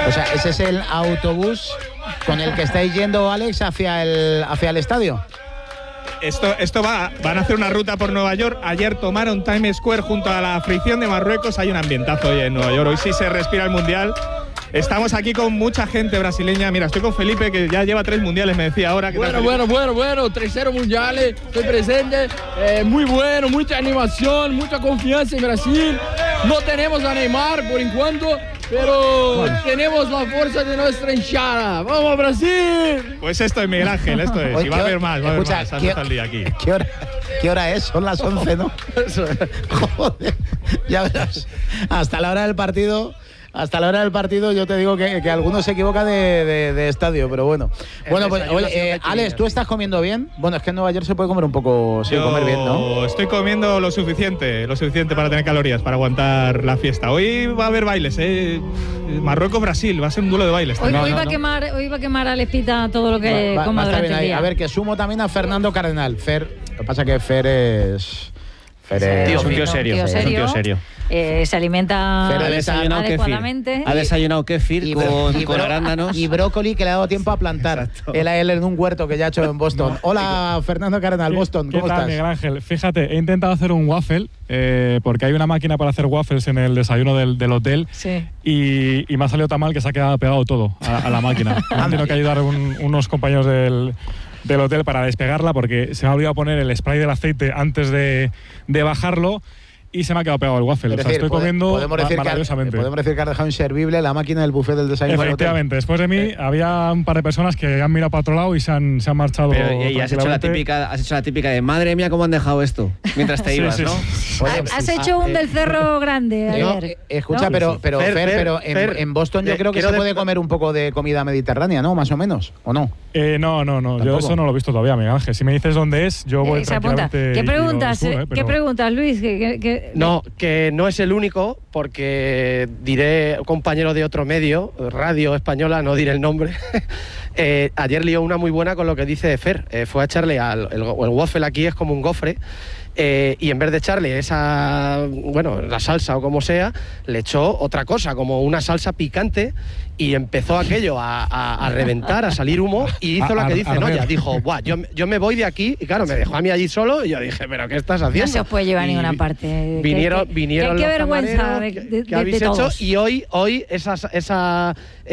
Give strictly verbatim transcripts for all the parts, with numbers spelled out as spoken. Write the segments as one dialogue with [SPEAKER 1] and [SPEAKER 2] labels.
[SPEAKER 1] O sea, ese es el autobús con el que estáis yendo, Alex, hacia el, hacia el estadio.
[SPEAKER 2] Esto, esto va, van a hacer una ruta por Nueva York. Ayer tomaron Times Square junto a la fricción de Marruecos. Hay un ambientazo hoy en Nueva York. Hoy sí se respira el Mundial. Estamos aquí con mucha gente brasileña. Mira, estoy con Felipe, que ya lleva tres mundiales, me decía ahora. ¿Qué
[SPEAKER 3] bueno,
[SPEAKER 2] tal,
[SPEAKER 3] bueno, bueno, bueno, tercero mundiales, estoy presente, eh, muy bueno, mucha animación, mucha confianza en Brasil. No tenemos a Neymar por enquanto, pero bueno, tenemos la fuerza de nuestra hinchada. ¡Vamos, Brasil!
[SPEAKER 2] Pues esto es Miguel Ángel, esto es. Y va a haber más, va a haber más hasta el día aquí.
[SPEAKER 1] ¿Qué hora, ¿Qué hora es? Son las once, ¿no? Joder, ya verás. Hasta la hora del partido... Hasta la hora del partido yo te digo que, que algunos se equivocan de, de, de estadio, pero bueno. Bueno, pues, oye, eh, Alex, ¿tú estás comiendo bien? Bueno, es que en Nueva York se puede comer un poco, sí,
[SPEAKER 2] yo
[SPEAKER 1] comer bien, ¿no?
[SPEAKER 2] Estoy comiendo lo suficiente, lo suficiente para tener calorías, para aguantar la fiesta. Hoy va a haber bailes, ¿eh? Marruecos-Brasil, va a ser un duelo de bailes.
[SPEAKER 4] Hoy,
[SPEAKER 2] no,
[SPEAKER 4] hoy,
[SPEAKER 2] no,
[SPEAKER 4] va
[SPEAKER 2] no.
[SPEAKER 4] A quemar, hoy va a quemar a Alex Pita todo lo que
[SPEAKER 1] va,
[SPEAKER 4] coma
[SPEAKER 1] va
[SPEAKER 4] durante
[SPEAKER 1] bien
[SPEAKER 4] el
[SPEAKER 1] ahí.
[SPEAKER 4] día.
[SPEAKER 1] A ver, que sumo también a Fernando Cardenal. Fer, lo que pasa es que Fer es... Fer es,
[SPEAKER 5] tío, es un tío serio,
[SPEAKER 4] tío
[SPEAKER 5] es un tío serio.
[SPEAKER 4] Eh, se alimenta
[SPEAKER 1] Fer ha
[SPEAKER 5] desayunado
[SPEAKER 4] adecuadamente.
[SPEAKER 5] Kefir. Ha desayunado kefir
[SPEAKER 1] y,
[SPEAKER 5] con,
[SPEAKER 1] y,
[SPEAKER 5] con
[SPEAKER 1] bro,
[SPEAKER 5] arándanos.
[SPEAKER 1] y brócoli que le ha dado tiempo a plantar.
[SPEAKER 5] Exacto.
[SPEAKER 1] Él a él en un huerto que ya ha hecho en Boston. No. Hola, Fernando Cardenal, Boston, ¿cómo
[SPEAKER 6] ¿Qué tal,
[SPEAKER 1] estás?
[SPEAKER 6] Miguel Ángel? Fíjate, he intentado hacer un waffle eh, porque hay una máquina para hacer waffles en el desayuno del, del hotel
[SPEAKER 4] sí.
[SPEAKER 6] y, y me ha salido tan mal que se ha quedado pegado todo a, a la máquina. Han tenido que ayudar un, unos compañeros del, del hotel para despegarla porque se me ha olvidado poner el spray del aceite antes de, de bajarlo. Y se me ha quedado pegado el waffle.
[SPEAKER 1] Es
[SPEAKER 6] o sea,
[SPEAKER 1] decir,
[SPEAKER 6] estoy comiendo
[SPEAKER 1] podemos decir
[SPEAKER 6] maravillosamente.
[SPEAKER 1] Que, podemos decir que has dejado inservible la máquina del buffet del desayuno.
[SPEAKER 6] Efectivamente, después de mí
[SPEAKER 1] eh.
[SPEAKER 6] había un par de personas que han mirado para otro lado y se han, se han marchado.
[SPEAKER 5] Pero, y has hecho la típica, has hecho la típica de madre mía cómo han dejado esto mientras te ibas,
[SPEAKER 6] sí,
[SPEAKER 5] ¿no?
[SPEAKER 6] Sí.
[SPEAKER 4] Oye, has hecho un del cerro grande ayer.
[SPEAKER 1] Eh, escucha,
[SPEAKER 4] ¿no?
[SPEAKER 1] pero, pero,
[SPEAKER 7] Fer,
[SPEAKER 1] Fer,
[SPEAKER 7] Fer,
[SPEAKER 1] pero en,
[SPEAKER 7] Fer,
[SPEAKER 1] en Boston yo
[SPEAKER 7] eh,
[SPEAKER 1] creo que se
[SPEAKER 7] de...
[SPEAKER 1] puede comer un poco de comida mediterránea, ¿no? Más o menos, ¿o no?
[SPEAKER 6] Eh, no, no, no.
[SPEAKER 1] ¿Tampoco?
[SPEAKER 6] Yo eso no lo he visto todavía, Miguel Ángel. Si me dices dónde es, yo voy
[SPEAKER 4] Eh, se apunta.
[SPEAKER 6] tranquilamente.
[SPEAKER 4] ¿Qué preguntas,
[SPEAKER 6] y lo subo, eh,
[SPEAKER 4] ¿qué
[SPEAKER 6] pero...
[SPEAKER 4] preguntas Luis? ¿Qué, qué, qué,
[SPEAKER 7] No, que no es el único, porque diré compañero de otro medio, radio española, no diré el nombre. eh, ayer lió una muy buena con lo que dice Fer. Eh, fue a echarle al el, el waffle aquí es como un gofre. Eh, y en vez de echarle esa, bueno, la salsa o como sea, le echó otra cosa, como una salsa picante, y empezó aquello a, a, a reventar, a salir humo, y hizo
[SPEAKER 6] A-
[SPEAKER 7] la que
[SPEAKER 6] a-
[SPEAKER 7] dice
[SPEAKER 6] a
[SPEAKER 7] Noya.
[SPEAKER 6] ver.
[SPEAKER 7] Dijo, buah, yo, yo me voy de aquí, y claro, me dejó a mí allí solo, y yo dije, ¿pero qué estás haciendo?
[SPEAKER 4] No se os puede llevar a
[SPEAKER 7] Y
[SPEAKER 4] ninguna parte.
[SPEAKER 7] Vinieron,
[SPEAKER 4] Qué- qué-
[SPEAKER 7] vinieron
[SPEAKER 4] qué
[SPEAKER 7] los
[SPEAKER 4] vergüenza
[SPEAKER 7] camareros,
[SPEAKER 4] de-
[SPEAKER 7] ¿qué-
[SPEAKER 4] de-
[SPEAKER 7] qué
[SPEAKER 4] de-
[SPEAKER 7] habéis
[SPEAKER 4] de
[SPEAKER 7] hecho?
[SPEAKER 4] todos.
[SPEAKER 7] Y hoy, hoy esa, esa,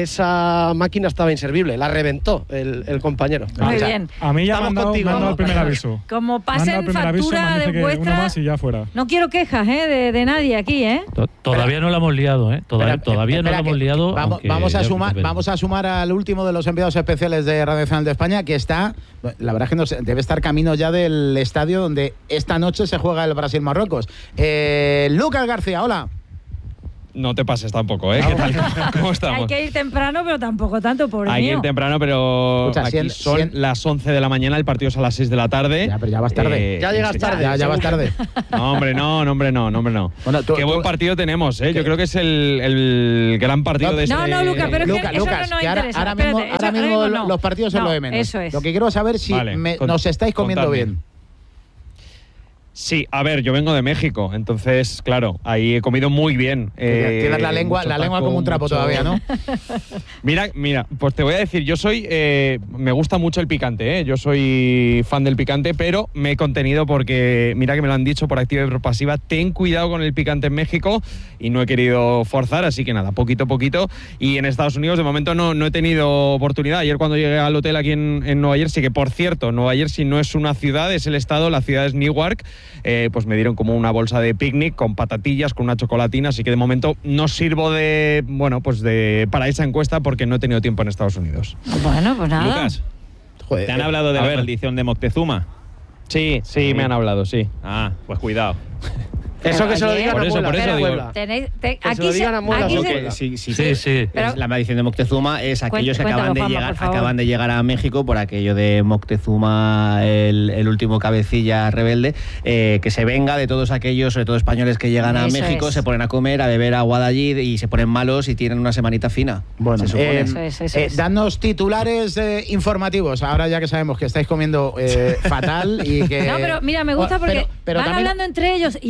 [SPEAKER 7] esa máquina estaba inservible, la reventó el, el compañero.
[SPEAKER 4] Muy
[SPEAKER 6] O sea,
[SPEAKER 4] bien.
[SPEAKER 6] A mí ya me
[SPEAKER 7] Estamos
[SPEAKER 6] han dado,
[SPEAKER 7] contigo,
[SPEAKER 6] me han dado el
[SPEAKER 7] vamos.
[SPEAKER 6] primer aviso.
[SPEAKER 4] Como
[SPEAKER 6] Me han dado
[SPEAKER 4] pasen
[SPEAKER 6] el primer aviso, me
[SPEAKER 4] factura
[SPEAKER 6] han dicho
[SPEAKER 4] de
[SPEAKER 6] que una
[SPEAKER 4] vuestra,
[SPEAKER 6] más y ya fuera.
[SPEAKER 4] no quiero quejas ¿eh? de, de nadie aquí, ¿eh?
[SPEAKER 8] To- Todavía no la hemos liado, ¿eh? Todavía,
[SPEAKER 1] Espera,
[SPEAKER 8] todavía
[SPEAKER 1] espera,
[SPEAKER 8] no la
[SPEAKER 1] que-
[SPEAKER 8] hemos liado.
[SPEAKER 1] Vamos,
[SPEAKER 8] aunque
[SPEAKER 1] vamos, a
[SPEAKER 8] ya
[SPEAKER 1] sumar,
[SPEAKER 8] veremos.
[SPEAKER 1] vamos a sumar al último de los enviados especiales de Radio Nacional de España, que está, la verdad es que no sé, debe estar camino ya del estadio donde esta noche se juega el Brasil-Marruecos. Eh, Lucas García, hola.
[SPEAKER 9] No te pases tampoco, ¿eh? ¿Qué tal? ¿Cómo
[SPEAKER 4] Hay
[SPEAKER 9] estamos?
[SPEAKER 4] que ir temprano, pero tampoco tanto, pobre
[SPEAKER 9] Hay que
[SPEAKER 4] mío.
[SPEAKER 9] ir temprano, pero
[SPEAKER 1] Escucha,
[SPEAKER 9] aquí
[SPEAKER 1] cien-
[SPEAKER 9] son
[SPEAKER 1] cien-
[SPEAKER 9] las once de la mañana, el partido es a las seis de la tarde.
[SPEAKER 1] Ya, pero ya vas tarde.
[SPEAKER 7] Ya llegas
[SPEAKER 9] sí,
[SPEAKER 7] tarde.
[SPEAKER 1] Ya, ya vas tarde.
[SPEAKER 9] No, hombre, no, no, hombre, no, no, hombre, no.
[SPEAKER 1] Bueno, tú-
[SPEAKER 9] Qué
[SPEAKER 1] tú-
[SPEAKER 9] buen partido tenemos, ¿eh?
[SPEAKER 1] ¿Qué?
[SPEAKER 9] Yo creo que es el, el gran partido
[SPEAKER 1] No,
[SPEAKER 9] de este...
[SPEAKER 4] No, no, Lucas, pero es que
[SPEAKER 1] Lucas,
[SPEAKER 4] eso
[SPEAKER 1] Lucas,
[SPEAKER 4] no nos
[SPEAKER 1] que ahora,
[SPEAKER 4] interesa.
[SPEAKER 1] ahora mismo,
[SPEAKER 4] Espérate,
[SPEAKER 1] ahora
[SPEAKER 4] eso-
[SPEAKER 1] mismo
[SPEAKER 4] ahora no.
[SPEAKER 1] los partidos son
[SPEAKER 4] No,
[SPEAKER 1] lo de menos.
[SPEAKER 4] eso es.
[SPEAKER 1] Lo que quiero saber si
[SPEAKER 9] Vale,
[SPEAKER 1] me-
[SPEAKER 9] con-
[SPEAKER 1] nos estáis comiendo
[SPEAKER 9] contadme.
[SPEAKER 1] bien.
[SPEAKER 9] Sí, a ver, yo vengo de México, entonces, claro, ahí he comido muy bien. eh,
[SPEAKER 1] Tienes la lengua,
[SPEAKER 9] mucho
[SPEAKER 1] la lengua
[SPEAKER 9] taco,
[SPEAKER 1] como un trapo
[SPEAKER 9] mucho-
[SPEAKER 1] todavía, ¿no?
[SPEAKER 9] Mira, mira, pues te voy a decir, yo soy, eh, me gusta mucho el picante, ¿eh? Yo soy fan del picante, pero me he contenido porque, mira que me lo han dicho por activa y por pasiva, ten cuidado con el picante en México y no he querido forzar, así que nada, poquito a poquito. Y en Estados Unidos de momento no, no he tenido oportunidad. Ayer cuando llegué al hotel aquí en, en Nueva Jersey, que por cierto, Nueva Jersey no es una ciudad, es el estado, la ciudad es Newark, eh, pues me dieron como una bolsa de picnic con patatillas, con una chocolatina, así que de momento no sirvo de, bueno, pues de para esa encuesta porque no he tenido tiempo en Estados Unidos.
[SPEAKER 4] Bueno, pues nada.
[SPEAKER 10] Lucas,
[SPEAKER 1] Joder,
[SPEAKER 10] ¿te han hablado de
[SPEAKER 9] a
[SPEAKER 10] la
[SPEAKER 9] ver.
[SPEAKER 10] maldición de Moctezuma?
[SPEAKER 9] Sí, sí, me han hablado, sí.
[SPEAKER 10] Ah, pues cuidado.
[SPEAKER 7] Eso que se lo
[SPEAKER 4] Ayer-
[SPEAKER 7] digan
[SPEAKER 9] Por
[SPEAKER 7] a
[SPEAKER 9] eso,
[SPEAKER 7] Muela,
[SPEAKER 9] por eso
[SPEAKER 7] a
[SPEAKER 9] digo-
[SPEAKER 7] Muela.
[SPEAKER 4] Tenéis, te-
[SPEAKER 7] Que se
[SPEAKER 4] aquí
[SPEAKER 7] lo
[SPEAKER 4] se,
[SPEAKER 7] digan a Muela,
[SPEAKER 4] aquí
[SPEAKER 7] ¿o
[SPEAKER 4] se-
[SPEAKER 7] qué?
[SPEAKER 5] Sí, sí,
[SPEAKER 8] Sí, sí.
[SPEAKER 5] Es
[SPEAKER 4] Pero-
[SPEAKER 5] la maldición de Moctezuma es aquellos que
[SPEAKER 4] Cuéntalo,
[SPEAKER 5] acaban de
[SPEAKER 4] Juanma,
[SPEAKER 5] llegar
[SPEAKER 4] por favor.
[SPEAKER 5] acaban de llegar a México por aquello de Moctezuma, el, el último cabecilla rebelde, eh, que se venga de todos aquellos, sobre todo españoles que llegan a
[SPEAKER 4] Eso
[SPEAKER 5] México,
[SPEAKER 4] es.
[SPEAKER 5] se ponen a comer, a beber agua de allí y se ponen malos y tienen una semanita fina.
[SPEAKER 1] Bueno,
[SPEAKER 5] se supone.
[SPEAKER 1] eh,
[SPEAKER 4] Eso es, eso
[SPEAKER 1] eh,
[SPEAKER 4] es.
[SPEAKER 1] danos titulares eh, informativos, ahora ya que sabemos que estáis comiendo eh, fatal y que...
[SPEAKER 4] No, pero mira, me gusta
[SPEAKER 1] Oh,
[SPEAKER 4] porque
[SPEAKER 1] pero- pero
[SPEAKER 4] van
[SPEAKER 1] también-
[SPEAKER 4] hablando entre ellos y, y
[SPEAKER 6] Pues
[SPEAKER 4] tú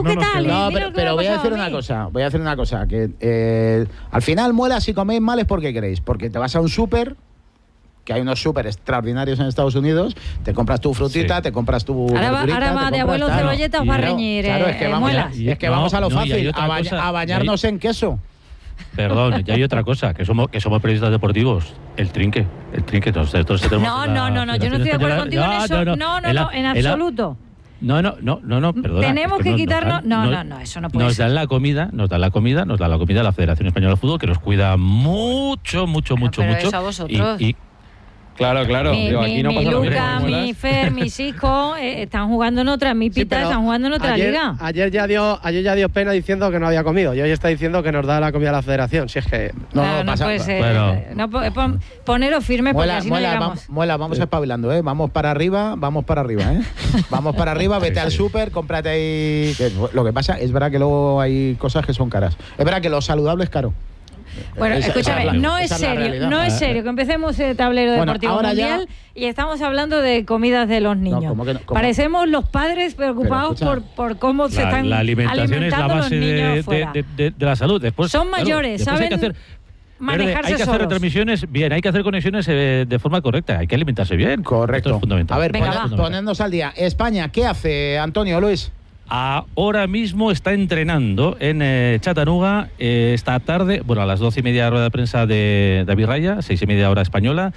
[SPEAKER 4] qué
[SPEAKER 6] nos
[SPEAKER 4] tal.
[SPEAKER 6] queda.
[SPEAKER 1] No,
[SPEAKER 4] mira
[SPEAKER 1] pero,
[SPEAKER 4] lo que
[SPEAKER 1] pero
[SPEAKER 4] me ha
[SPEAKER 1] voy a
[SPEAKER 4] pasado
[SPEAKER 1] decir
[SPEAKER 4] a
[SPEAKER 1] una
[SPEAKER 4] mí.
[SPEAKER 1] cosa, voy a decir una cosa, que eh, al final muela si coméis mal es porque queréis, porque te vas a un súper, que hay unos súper extraordinarios en Estados Unidos, te compras tu frutita,
[SPEAKER 8] Sí.
[SPEAKER 1] te compras tu
[SPEAKER 4] Ahora va,
[SPEAKER 1] verdurita,
[SPEAKER 4] ahora
[SPEAKER 1] te
[SPEAKER 4] va de
[SPEAKER 1] compras
[SPEAKER 4] abuelo
[SPEAKER 1] tal.
[SPEAKER 4] cebolleta, os
[SPEAKER 8] Y
[SPEAKER 4] va a
[SPEAKER 8] claro,
[SPEAKER 4] reñir,
[SPEAKER 1] Claro,
[SPEAKER 4] eh,
[SPEAKER 1] es que
[SPEAKER 4] eh,
[SPEAKER 1] vamos,
[SPEAKER 4] muelas.
[SPEAKER 8] Y-
[SPEAKER 1] es que
[SPEAKER 8] no,
[SPEAKER 1] vamos a lo
[SPEAKER 8] no, y hay
[SPEAKER 1] fácil,
[SPEAKER 8] otra
[SPEAKER 1] a, bañ-
[SPEAKER 8] cosa,
[SPEAKER 1] a bañarnos en queso.
[SPEAKER 8] Perdón, ya hay otra cosa, que somos que somos periodistas deportivos. El trinque, el trinque. Nosotros tenemos
[SPEAKER 4] No,
[SPEAKER 8] en la
[SPEAKER 4] no, no, no, yo no
[SPEAKER 8] Federación
[SPEAKER 4] estoy de acuerdo contigo
[SPEAKER 8] Española-
[SPEAKER 4] en eso. No, no, no,
[SPEAKER 8] en la-
[SPEAKER 4] en
[SPEAKER 8] en la-
[SPEAKER 4] absoluto.
[SPEAKER 8] No, no, no, no, no, perdona.
[SPEAKER 4] Tenemos
[SPEAKER 8] es
[SPEAKER 4] que
[SPEAKER 8] nos-
[SPEAKER 4] quitarnos-
[SPEAKER 8] nos dan-
[SPEAKER 4] no,
[SPEAKER 8] nos-
[SPEAKER 4] no, no, eso no puede
[SPEAKER 8] Nos
[SPEAKER 4] ser.
[SPEAKER 8] dan la comida, nos dan la comida, nos da la comida la Federación Española de Fútbol, que nos cuida mucho, mucho,
[SPEAKER 4] Bueno,
[SPEAKER 8] mucho,
[SPEAKER 4] pero
[SPEAKER 8] mucho.
[SPEAKER 4] eso a vosotros.
[SPEAKER 8] Y, y-
[SPEAKER 9] Claro, claro.
[SPEAKER 4] Mi,
[SPEAKER 9] Digo,
[SPEAKER 4] mi-
[SPEAKER 9] aquí no
[SPEAKER 4] mi
[SPEAKER 9] pasa lo mismo
[SPEAKER 4] Luca,
[SPEAKER 9] con muelas.
[SPEAKER 4] mi Fer, mis hijos eh, están jugando en otra, mi
[SPEAKER 7] Sí,
[SPEAKER 4] Pita
[SPEAKER 7] pero
[SPEAKER 4] están jugando en otra
[SPEAKER 7] ayer,
[SPEAKER 4] liga.
[SPEAKER 7] Ayer ya, dio, ayer ya dio pena diciendo que no había comido y hoy está diciendo que nos da la comida a la federación. Si es que.
[SPEAKER 1] No,
[SPEAKER 4] Claro, no
[SPEAKER 1] pasa-
[SPEAKER 4] puede ser.
[SPEAKER 8] Bueno.
[SPEAKER 4] No, po- pon- poneros firmes porque
[SPEAKER 1] Muela,
[SPEAKER 4] así
[SPEAKER 1] muela,
[SPEAKER 4] no
[SPEAKER 1] vam-
[SPEAKER 4] llegamos.
[SPEAKER 1] muela, vamos espabilando, ¿eh? Vamos para arriba, vamos para arriba, ¿eh? Vamos para arriba, vete
[SPEAKER 8] Sí,
[SPEAKER 1] al
[SPEAKER 8] sí.
[SPEAKER 1] súper, cómprate ahí... que lo que pasa es verdad que luego hay cosas que son caras. Es verdad que lo saludable es caro.
[SPEAKER 4] Bueno,
[SPEAKER 1] Esa- esa
[SPEAKER 4] escúchame,
[SPEAKER 1] es la-
[SPEAKER 4] no es
[SPEAKER 1] esa es la
[SPEAKER 4] serio,
[SPEAKER 1] realidad.
[SPEAKER 4] no es serio, que empecemos el tablero
[SPEAKER 1] Bueno,
[SPEAKER 4] deportivo
[SPEAKER 1] ahora ya-
[SPEAKER 4] mundial y estamos hablando de comidas de los niños.
[SPEAKER 1] ¿cómo que no? ¿Cómo?
[SPEAKER 4] Parecemos los padres preocupados
[SPEAKER 1] Pero
[SPEAKER 4] por,
[SPEAKER 1] escucha,
[SPEAKER 4] por cómo se
[SPEAKER 8] la,
[SPEAKER 4] están
[SPEAKER 8] la alimentación es la
[SPEAKER 4] alimentando
[SPEAKER 8] base
[SPEAKER 4] los niños
[SPEAKER 8] de,
[SPEAKER 4] fuera.
[SPEAKER 8] de- de- de la salud. Después,
[SPEAKER 4] Son
[SPEAKER 8] claro,
[SPEAKER 4] mayores,
[SPEAKER 8] después hay que
[SPEAKER 4] saben
[SPEAKER 8] hacer-
[SPEAKER 4] manejarse
[SPEAKER 8] Verde, hay que hacer
[SPEAKER 4] solos.
[SPEAKER 8] retransmisiones bien, hay que hacer conexiones eh, de forma correcta, hay que alimentarse bien.
[SPEAKER 1] Correcto.
[SPEAKER 8] Esto es fundamental.
[SPEAKER 1] A ver,
[SPEAKER 4] Venga,
[SPEAKER 1] pone-
[SPEAKER 4] va.
[SPEAKER 1] ponednos al día. España, ¿qué hace Antonio Luis?
[SPEAKER 8] Ahora mismo está entrenando en eh, Chattanooga eh, esta tarde, bueno, a las doce y media rueda de prensa de David Raya, seis y media hora española,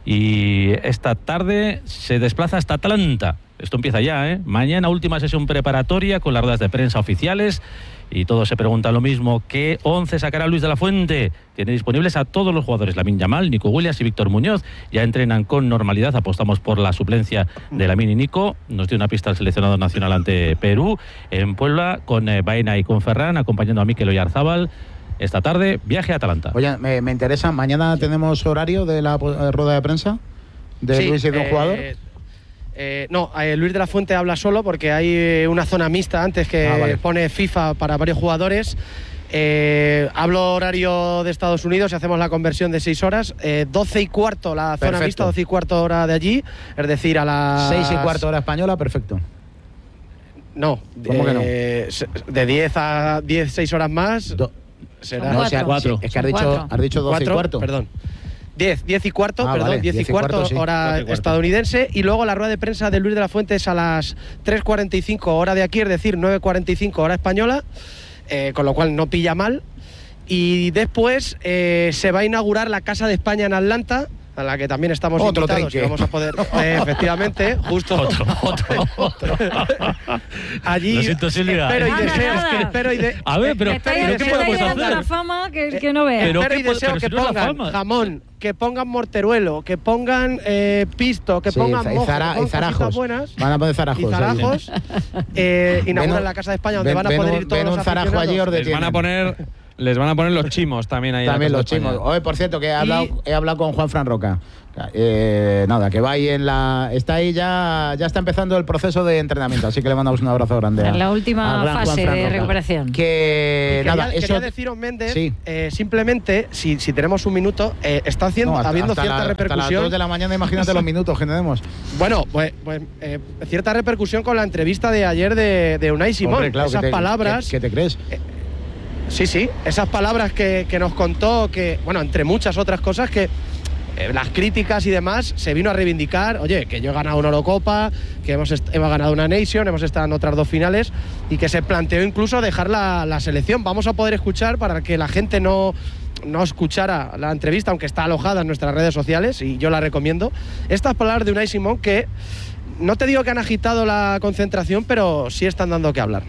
[SPEAKER 8] y esta tarde se desplaza hasta Atlanta. Esto empieza ya, ¿eh? Mañana última sesión preparatoria con las ruedas de prensa oficiales y todos se preguntan lo mismo. ¿Qué once sacará Luis de la Fuente? Tiene disponibles a todos los jugadores, Lamine Yamal, Nico Williams y Víctor Muñoz. Ya entrenan con normalidad, apostamos por la suplencia de Lamine y Nico. Nos dio una pista al seleccionado nacional ante Perú. En Puebla, con eh, Baena y con Ferran, acompañando a Mikel Oyarzábal. Esta tarde, viaje a Atalanta.
[SPEAKER 1] Oye, me, me interesa, mañana tenemos horario de la eh, rueda de prensa de
[SPEAKER 7] Sí,
[SPEAKER 1] Luis y de un
[SPEAKER 7] eh,
[SPEAKER 1] jugador.
[SPEAKER 7] eh, no, eh, Luis de la Fuente habla solo porque hay eh, una zona mixta antes que
[SPEAKER 1] Ah, vale.
[SPEAKER 7] pone FIFA para varios jugadores. Eh, hablo horario de Estados Unidos y hacemos la conversión de seis horas. Eh, doce y cuarto la zona
[SPEAKER 1] Perfecto.
[SPEAKER 7] mixta, doce y cuarto hora de allí. Es decir, a las.
[SPEAKER 1] Seis y cuarto hora española, perfecto.
[SPEAKER 7] No.
[SPEAKER 1] ¿Cómo que no?
[SPEAKER 7] eh, se- De diez a diez, seis horas más.
[SPEAKER 1] Do-
[SPEAKER 7] será.
[SPEAKER 4] Son
[SPEAKER 1] No, o sea,
[SPEAKER 4] cuatro.
[SPEAKER 1] sí, es que has
[SPEAKER 4] Son
[SPEAKER 1] dicho,
[SPEAKER 4] cuatro.
[SPEAKER 1] has dicho doce y
[SPEAKER 7] Cuatro,
[SPEAKER 1] cuarto.
[SPEAKER 7] Perdón. diez, diez y cuarto,
[SPEAKER 1] Ah,
[SPEAKER 7] perdón,
[SPEAKER 1] vale,
[SPEAKER 7] diez y
[SPEAKER 1] diez y
[SPEAKER 7] cuarto,
[SPEAKER 1] cuarto, sí.
[SPEAKER 7] hora
[SPEAKER 9] Cuatro y cuarto.
[SPEAKER 7] estadounidense. Y luego la rueda de prensa de Luis de la Fuente es a las tres cuarenta y cinco hora de aquí, es decir, nueve cuarenta y cinco hora española, eh, con lo cual no pilla mal. Y después eh, se va a inaugurar la Casa de España en Atlanta, a la que también estamos
[SPEAKER 1] Otro
[SPEAKER 7] invitados y
[SPEAKER 1] trinque.
[SPEAKER 7] vamos a poder, eh, efectivamente, justo.
[SPEAKER 8] Otro, otro, otro.
[SPEAKER 7] Allí
[SPEAKER 8] Lo siento, Silvia.
[SPEAKER 7] espero y
[SPEAKER 4] Nada,
[SPEAKER 7] deseo,
[SPEAKER 4] nada.
[SPEAKER 7] espero y de-
[SPEAKER 8] A ver, pero,
[SPEAKER 4] Me estáis,
[SPEAKER 8] pero
[SPEAKER 7] pero
[SPEAKER 4] me
[SPEAKER 8] ¿qué
[SPEAKER 7] ¿qué
[SPEAKER 4] estáis
[SPEAKER 8] podemos
[SPEAKER 4] dando
[SPEAKER 8] hacer?
[SPEAKER 4] una fama que, que no veas.
[SPEAKER 8] Pero
[SPEAKER 7] espero
[SPEAKER 8] qué
[SPEAKER 7] y
[SPEAKER 8] po-
[SPEAKER 7] deseo
[SPEAKER 8] pero
[SPEAKER 7] que
[SPEAKER 8] si no es la
[SPEAKER 7] pongan
[SPEAKER 8] fama.
[SPEAKER 7] jamón, que pongan morteruelo, que pongan eh, pisto, que
[SPEAKER 1] Sí,
[SPEAKER 7] pongan
[SPEAKER 1] y
[SPEAKER 7] mojo,
[SPEAKER 1] zara-
[SPEAKER 7] que pongan
[SPEAKER 1] y zarajos.
[SPEAKER 7] cositas buenas.
[SPEAKER 1] Van a poner zarajos.
[SPEAKER 7] Y zarajos, eh, inauguran
[SPEAKER 1] Ven-
[SPEAKER 7] la Casa de España donde
[SPEAKER 1] ven-
[SPEAKER 7] van a
[SPEAKER 1] ven
[SPEAKER 7] poder
[SPEAKER 1] un-
[SPEAKER 7] ir todos
[SPEAKER 1] ven
[SPEAKER 7] los
[SPEAKER 1] un zarajo allí
[SPEAKER 7] aficionados.
[SPEAKER 1] orde
[SPEAKER 9] Les van a poner, les van a poner los chimos también ahí. en la
[SPEAKER 1] También
[SPEAKER 9] Casa
[SPEAKER 1] los
[SPEAKER 9] de España.
[SPEAKER 1] chimos. Oye, por cierto, que he hablado, he hablado con Juan Fran Roca. Eh, nada, que va ahí en la. Está ahí ya, ya está empezando el proceso de entrenamiento, así que le mandamos un abrazo grande. a-
[SPEAKER 4] En la última
[SPEAKER 1] al gran Juan
[SPEAKER 4] fase
[SPEAKER 1] Fran
[SPEAKER 4] de
[SPEAKER 1] Roca.
[SPEAKER 4] recuperación.
[SPEAKER 1] Que
[SPEAKER 7] Quería,
[SPEAKER 1] nada,
[SPEAKER 7] quería
[SPEAKER 1] eso.
[SPEAKER 7] deciros, Méndez,
[SPEAKER 1] Sí.
[SPEAKER 7] eh, simplemente, si, si tenemos un minuto, eh, está haciendo,
[SPEAKER 1] No, hasta-
[SPEAKER 7] habiendo
[SPEAKER 1] hasta
[SPEAKER 7] cierta
[SPEAKER 1] la- Hasta las
[SPEAKER 7] repercusión.
[SPEAKER 1] dos de la mañana, imagínate los minutos que tenemos.
[SPEAKER 7] Bueno, pues, pues eh, cierta repercusión con la entrevista de ayer de, de Unai Simón.
[SPEAKER 1] Hombre, claro,
[SPEAKER 7] Esas
[SPEAKER 1] que te-
[SPEAKER 7] palabras.
[SPEAKER 1] ¿Qué te crees?
[SPEAKER 7] Sí, sí, esas palabras que, que nos contó, que, bueno, entre muchas otras cosas, que eh, las críticas y demás, se vino a reivindicar, oye, que yo he ganado una Eurocopa, que hemos, est- hemos ganado una Nation, hemos estado en otras dos finales, y que se planteó incluso dejar la, la selección. Vamos a poder escuchar, para que la gente no, no escuchara la entrevista, aunque está alojada en nuestras redes sociales, y yo la recomiendo, estas palabras de Unai Simón que, no te digo que han agitado la concentración, pero sí están dando que hablar.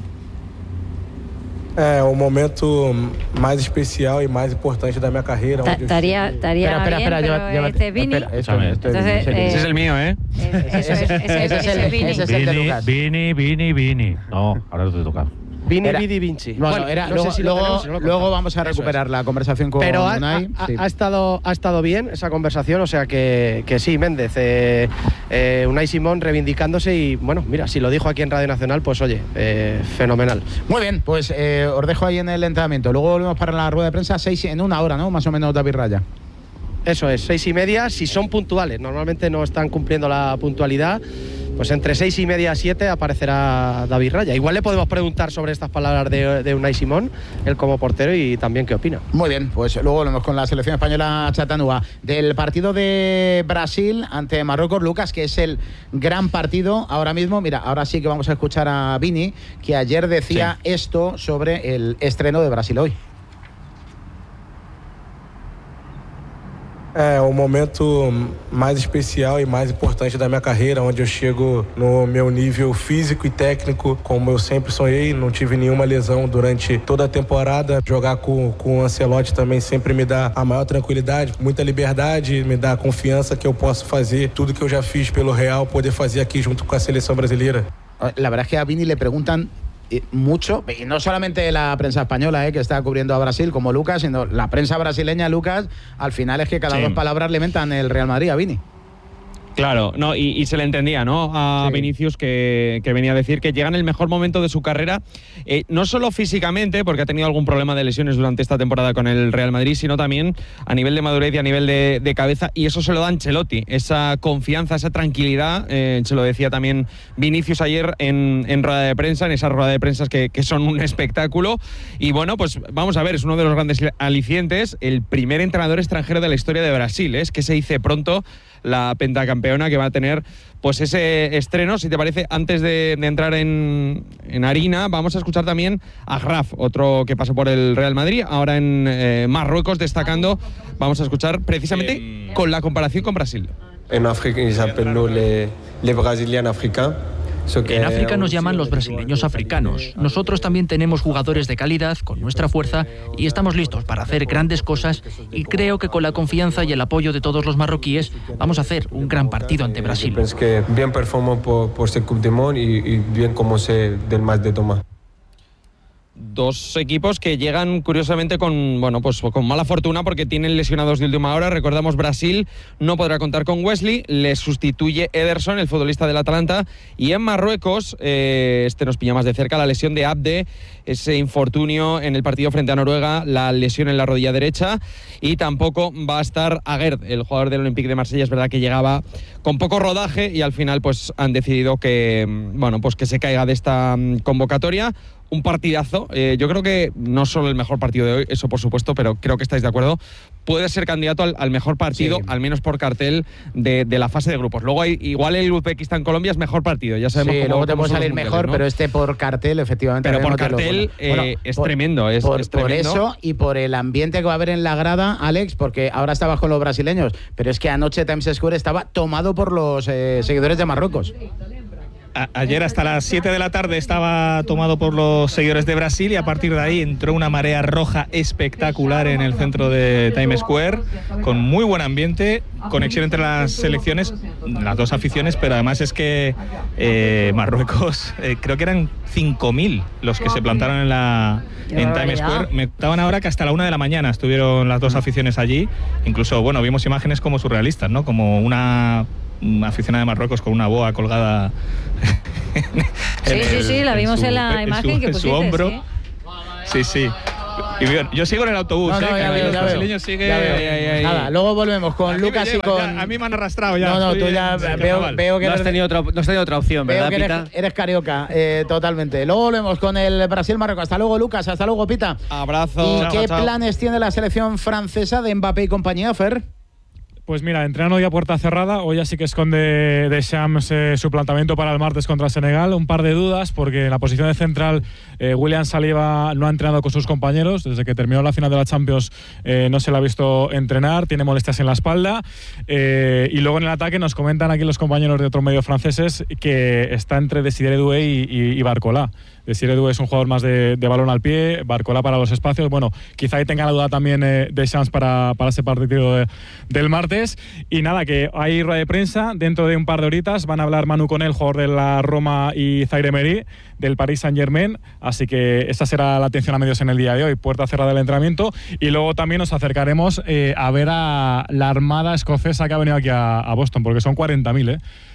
[SPEAKER 11] É o momento mais especial e mais importante da minha carreira.
[SPEAKER 4] Ta-
[SPEAKER 11] onde eu
[SPEAKER 4] Estaría,
[SPEAKER 11] estive.
[SPEAKER 4] estaría
[SPEAKER 1] Espera, espera,
[SPEAKER 4] bien,
[SPEAKER 1] espera,
[SPEAKER 4] pero
[SPEAKER 1] lleva- lleva-
[SPEAKER 4] este Vini,
[SPEAKER 1] espera, esto-
[SPEAKER 8] Escúchame.
[SPEAKER 1] esto es-
[SPEAKER 4] Entonces,
[SPEAKER 1] en serio.
[SPEAKER 4] eh,
[SPEAKER 9] Ese es el mío, ¿eh?
[SPEAKER 4] eh, eso es, ese,
[SPEAKER 1] Ese es
[SPEAKER 4] ese
[SPEAKER 1] el-
[SPEAKER 4] Vini.
[SPEAKER 1] ese es el de
[SPEAKER 8] Vini,
[SPEAKER 1] Lucas.
[SPEAKER 8] Vini, Vini, Vini. No, ahora te toca.
[SPEAKER 7] Vini
[SPEAKER 1] Era-
[SPEAKER 7] Vidi Vinci.
[SPEAKER 1] Bueno, era,
[SPEAKER 7] no
[SPEAKER 1] luego,
[SPEAKER 7] sé si lo
[SPEAKER 1] luego-
[SPEAKER 7] tenemos, si no lo
[SPEAKER 1] luego
[SPEAKER 7] contamos.
[SPEAKER 1] vamos a
[SPEAKER 7] Eso es.
[SPEAKER 1] recuperar la conversación con
[SPEAKER 7] Pero ha,
[SPEAKER 1] Unai.
[SPEAKER 7] ha-
[SPEAKER 1] sí.
[SPEAKER 7] ha estado, ha estado bien esa conversación, o sea que, que sí, Méndez. Eh, eh, Unai Simón reivindicándose y, bueno, mira, si lo dijo aquí en Radio Nacional, pues oye, eh, fenomenal.
[SPEAKER 1] Muy bien, pues eh, os dejo ahí en el entrenamiento. Luego volvemos para la rueda de prensa, seis en una hora, ¿no? Más o menos, David Raya.
[SPEAKER 7] Eso es, seis y media, si son puntuales. Normalmente no están cumpliendo la puntualidad, pues entre seis y media a siete aparecerá David Raya. Igual le podemos preguntar sobre estas palabras de, de Unai Simón, él como portero, y también qué opina.
[SPEAKER 1] Muy bien, pues luego volvemos con la selección española Chattanooga. Del partido de Brasil ante Marruecos, Lucas, que es el gran partido ahora mismo. Mira, ahora sí que vamos a escuchar a Vini, que ayer decía sí. esto sobre el estreno de Brasil hoy.
[SPEAKER 11] É o momento mais especial e mais importante da minha carreira, onde eu chego no meu nível físico e técnico, como eu sempre sonhei. Não tive nenhuma lesão durante toda a temporada. Jogar com, com o Ancelotti também sempre me dá a maior tranquilidade, muita liberdade, me dá a confiança que eu posso fazer tudo que eu já fiz pelo Real, poder fazer aqui junto com a seleção brasileira.
[SPEAKER 1] La verdad es que a Vini le preguntan mucho, y no solamente la prensa española eh, que está cubriendo a Brasil como Lucas, sino la prensa brasileña, Lucas, al final es que cada sí. dos palabras le mentan el Real Madrid a Vini.
[SPEAKER 9] Claro, no, y, y se le entendía, ¿no? A sí. Vinicius, que, que venía a decir que llega en el mejor momento de su carrera, eh, no solo físicamente, porque ha tenido algún problema de lesiones durante esta temporada con el Real Madrid, sino también a nivel de madurez y a nivel de, de cabeza, y eso se lo da Ancelotti, esa confianza, esa tranquilidad, eh, se lo decía también Vinicius ayer en, en rueda de prensa, en esas ruedas de prensa que, que son un espectáculo, y bueno, pues vamos a ver, es uno de los grandes alicientes, el primer entrenador extranjero de la historia de Brasil, ¿eh? Es que se dice pronto la pentacampeona que va a tener pues ese estreno. Si te parece, antes de, de entrar en, en harina, vamos a escuchar también a Graf, otro que pasó por el Real Madrid, ahora en eh, Marruecos destacando. Vamos a escuchar precisamente con la comparación con Brasil.
[SPEAKER 12] En África se llaman les, les brésiliens africains.
[SPEAKER 13] En África nos llaman los brasileños africanos. Nosotros también tenemos jugadores de calidad, con nuestra fuerza, y estamos listos para hacer grandes cosas, y creo que con la confianza y el apoyo de todos los marroquíes vamos a hacer un gran partido ante Brasil.
[SPEAKER 12] Pienso que bien performamos por, por este Coupe du Monde y, y bien como se del match de Tomás.
[SPEAKER 9] Dos equipos que llegan curiosamente con, bueno, pues con mala fortuna porque tienen lesionados de última hora. Recordamos, Brasil no podrá contar con Wesley, le sustituye Ederson, el futbolista del Atalanta, y en Marruecos, eh, este nos pilla más de cerca, la lesión de Abde, ese infortunio en el partido frente a Noruega, la lesión en la rodilla derecha, y tampoco va a estar Aguerd, el jugador del Olympique de Marsella. Es verdad que llegaba con poco rodaje y al final pues han decidido que, bueno, pues que se caiga de esta convocatoria. Un partidazo, eh, yo creo que no solo el mejor partido de hoy, eso por supuesto, pero creo que estáis de acuerdo, puede ser candidato al, al mejor partido, sí. al menos por cartel, de, de la fase de grupos. Luego hay, igual el Uzbekistán-Colombia es mejor partido, ya sabemos
[SPEAKER 1] sí,
[SPEAKER 9] cómo,
[SPEAKER 1] luego te
[SPEAKER 9] cómo
[SPEAKER 1] puede salir mejor, ¿no? Pero este por cartel, efectivamente.
[SPEAKER 9] Pero por cartel eh, bueno, es por, tremendo, es,
[SPEAKER 1] por,
[SPEAKER 9] es tremendo.
[SPEAKER 1] Por eso y por el ambiente que va a haber en la grada, Alex, porque ahora estabas con los brasileños, pero es que anoche Times Square estaba tomado por los eh, seguidores de Marruecos.
[SPEAKER 2] Ayer hasta las siete de la tarde estaba tomado por los seguidores de Brasil y a partir de ahí entró una marea roja espectacular en el centro de Times Square, con muy buen ambiente, conexión entre las selecciones, las dos aficiones, pero además es que eh, Marruecos, eh, creo que eran cinco mil los que se plantaron en, la, en Times Square. Me contaban ahora que hasta la una de la mañana estuvieron las dos aficiones allí, incluso, bueno, vimos imágenes como surrealistas, ¿no? Como una... una aficionada de Marruecos con una boa colgada
[SPEAKER 4] sí, el, sí, sí, la vimos en, su, en la imagen
[SPEAKER 2] en su,
[SPEAKER 4] que pusiste,
[SPEAKER 2] en su hombro.
[SPEAKER 4] Sí,
[SPEAKER 2] sí, sí. Y bien, yo sigo en el autobús,
[SPEAKER 1] no, no,
[SPEAKER 2] ¿eh?
[SPEAKER 1] Ya veo,
[SPEAKER 2] los
[SPEAKER 1] ya
[SPEAKER 2] brasileños
[SPEAKER 1] veo.
[SPEAKER 2] siguen.
[SPEAKER 1] Ya veo. Ay, ay, ay. Nada, luego volvemos con
[SPEAKER 2] Aquí
[SPEAKER 1] Lucas
[SPEAKER 2] llevan,
[SPEAKER 1] y con.
[SPEAKER 2] Ya, a mí me han arrastrado ya.
[SPEAKER 1] No, no, tú ya veo,
[SPEAKER 5] veo,
[SPEAKER 1] veo que
[SPEAKER 5] no has,
[SPEAKER 1] eres,
[SPEAKER 5] tenido otra, no has tenido otra opción, ¿verdad,
[SPEAKER 1] veo que
[SPEAKER 5] Pita?
[SPEAKER 1] Eres, eres carioca, eh, totalmente. Luego volvemos con el Brasil-Marruecos. Hasta luego, Lucas. Hasta luego, Pita.
[SPEAKER 9] Abrazo.
[SPEAKER 1] ¿Y
[SPEAKER 9] chao,
[SPEAKER 1] qué
[SPEAKER 9] chao.
[SPEAKER 1] planes tiene la selección francesa de Mbappé y compañía, Fer?
[SPEAKER 6] Pues mira, entrenan hoy a puerta cerrada. Hoy así que esconde Deschamps eh, su planteamiento para el martes contra Senegal. Un par de dudas, porque en la posición de central eh, William Saliba no ha entrenado con sus compañeros. Desde que terminó la final de la Champions eh, no se le ha visto entrenar. Tiene molestias en la espalda. Eh, y luego en el ataque nos comentan aquí los compañeros de otros medios franceses que está entre Desiré Doué y, y, y Barcola. Desiré Doué es un jugador más de, de balón al pie, Barcola para los espacios. Bueno, quizá ahí tenga la duda también eh, Deschamps para, para ese partido de, del martes. Y nada, que hay rueda de prensa dentro de un par de horitas. Van a hablar Manu Conel, jugador de la Roma, y Zaire Emery del Paris Saint-Germain. Así que esa será la atención a medios en el día de hoy. Puerta cerrada del entrenamiento. Y luego también nos acercaremos eh, a ver a la armada escocesa que ha venido aquí a, a Boston, porque son cuarenta mil, ¿eh?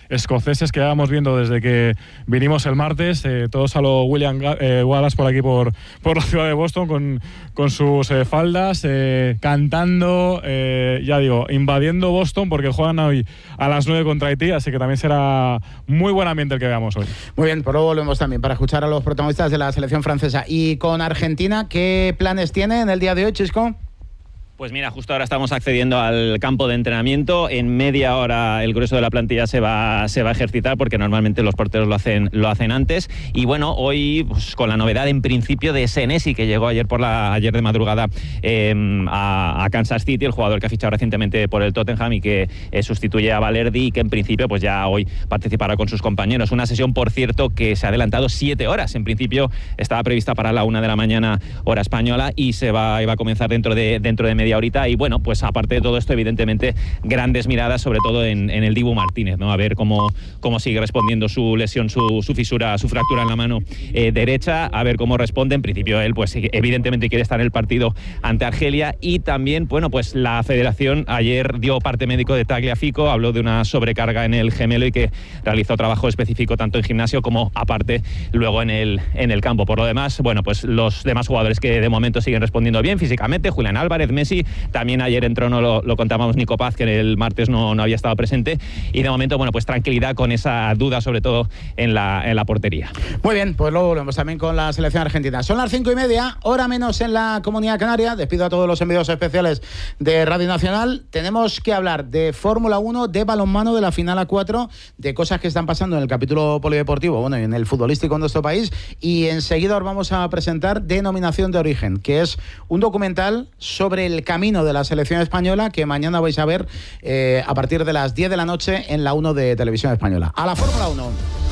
[SPEAKER 6] escoceses que llevamos viendo desde que vinimos el martes, eh, todos a lo William eh, Wallace por aquí por, por la ciudad de Boston con, con sus eh, faldas, eh, cantando, eh, ya digo, invadiendo Boston porque juegan hoy a las nueve contra Haití, así que también será muy buen ambiente el que veamos hoy.
[SPEAKER 1] Muy bien, pues luego volvemos también para escuchar a los protagonistas de la selección francesa. Y con Argentina, ¿qué planes tiene en el día de hoy, Chisco?
[SPEAKER 10] Pues mira, justo ahora estamos accediendo al campo de entrenamiento. En media hora el grueso de la plantilla se va, se va a ejercitar porque normalmente los porteros lo hacen, lo hacen antes. Y bueno, hoy pues, con la novedad en principio de Senesi, que llegó ayer por la ayer de madrugada eh, a, a Kansas City, el jugador que ha fichado recientemente por el Tottenham y que eh, sustituye a Valerdi y que en principio pues ya hoy participará con sus compañeros. Una sesión, por cierto, que se ha adelantado siete horas. En principio estaba prevista para la una de la mañana hora española y se va, iba a comenzar dentro de, dentro de media ahorita. Y bueno, pues aparte de todo esto, evidentemente grandes miradas sobre todo en, en el Dibu Martínez, ¿no? A ver cómo, cómo sigue respondiendo su lesión, su, su fisura, su fractura en la mano eh, derecha, a ver cómo responde. En principio él pues evidentemente quiere estar en el partido ante Argelia. Y también, bueno, pues la federación ayer dio parte médico de Tagliafico, habló de una sobrecarga en el gemelo y que realizó trabajo específico tanto en gimnasio como aparte luego en el, en el campo. Por lo demás, bueno, pues los demás jugadores que de momento siguen respondiendo bien físicamente, Julián Álvarez, Messi. También ayer entró, no lo, lo contábamos, Nico Paz, que el martes no, no había estado presente. Y de momento, bueno, pues tranquilidad con esa duda, sobre todo en la, en la portería.
[SPEAKER 1] Muy bien, pues luego volvemos también con la selección argentina. Son las cinco y media, hora menos en la Comunidad Canaria. Despido a todos los enviados especiales de Radio Nacional. Tenemos que hablar de Fórmula uno, de balonmano, de la final A cuatro, de cosas que están pasando en el capítulo polideportivo, bueno, y en el futbolístico en nuestro país. Y enseguida os vamos a presentar Denominación de Origen, que es un documental sobre el camino de la selección española que mañana vais a ver eh, a partir de las diez de la noche en la uno de Televisión Española. A la Fórmula uno.